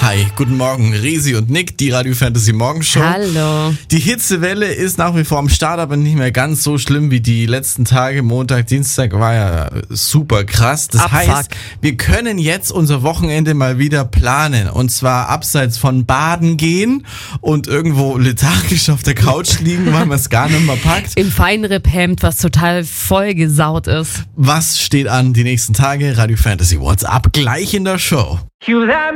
Hi, guten Morgen, Resi und Nick, die Radio Fantasy Morgenshow. Hallo. Die Hitzewelle ist nach wie vor am Start, aber nicht mehr ganz so schlimm wie die letzten Tage. Montag, Dienstag war ja super krass. Das heißt, wir können jetzt unser Wochenende mal wieder planen. Und zwar abseits von Baden gehen und irgendwo lethargisch auf der Couch liegen, weil man es gar nicht mehr packt. Im Feinripphemd, was total vollgesaut ist. Was steht an die nächsten Tage? Radio Fantasy What's Up gleich in der Show.